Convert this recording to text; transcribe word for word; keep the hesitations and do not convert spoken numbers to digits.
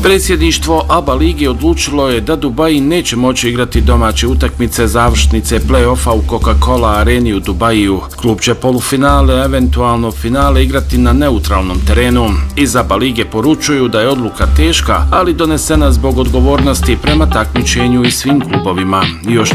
Predsjedništvo ABA lige odlučilo je da Dubaji neće moći igrati domaće utakmice završnice play-offa u Coca-Cola areni u Dubajiju. Klub će polufinale, eventualno finale igrati na neutralnom terenu. Iz ABA lige poručuju da je odluka teška, ali donesena zbog odgovornosti prema takmičenju i svim klubovima. Još